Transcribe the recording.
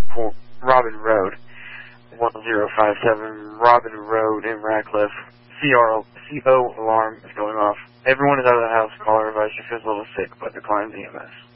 Robin Road, 1057 Robin Road in Radcliffe. CO alarm is going off. Everyone is out of the house. Caller advice, she feels a little sick, but declines EMS.